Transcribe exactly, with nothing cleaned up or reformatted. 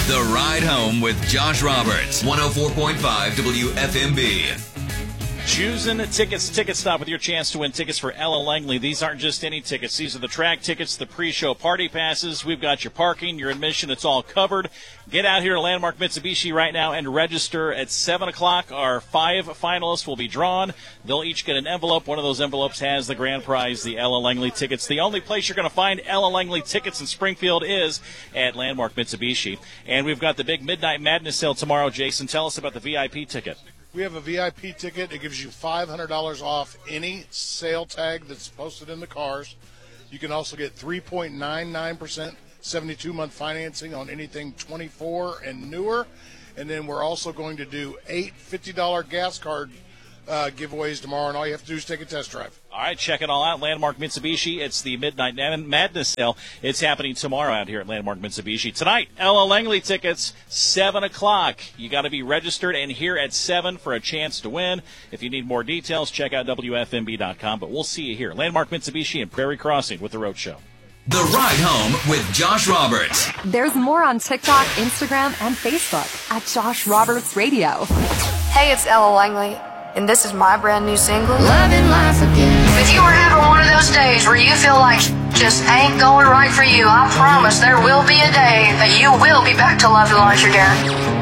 The Ride Home with Josh Roberts, one oh four point five W F M B. Choosing Tickets Ticket Stop with your chance to win tickets for Ella Langley. These aren't just any tickets. These are the track tickets, the pre-show party passes. We've got your parking, your admission. It's all covered. Get out here to Landmark Mitsubishi right now and register at seven o'clock. Our five finalists will be drawn. They'll each get an envelope. One of those envelopes has the grand prize, the Ella Langley tickets. The only place you're going to find Ella Langley tickets in Springfield is at Landmark Mitsubishi. And we've got the big Midnight Madness sale tomorrow. Jason, tell us about the V I P ticket. We have a V I P ticket. It gives you five hundred dollars off any sale tag that's posted in the cars. You can also get three point nine nine percent seventy-two month financing on anything twenty-four and newer. And then we're also going to do eight fifty dollars gas card uh, giveaways tomorrow, and all you have to do is take a test drive. All right, check it all out. Landmark Mitsubishi. It's the Midnight Madness sale. It's happening tomorrow out here at Landmark Mitsubishi. Tonight, Ella Langley tickets, seven o'clock. You got to be registered and here at seven for a chance to win. If you need more details, check out W F M B dot com. But we'll see you here. Landmark Mitsubishi and Prairie Crossing with The Road Show. The Ride Home with Josh Roberts. There's more on TikTok, Instagram, and Facebook at Josh Roberts Radio. Hey, it's Ella Langley, and this is my brand new single, Loving Life Again. If you are having one of those days where you feel like just ain't going right for you, I promise there will be a day that you will be back to loving life again.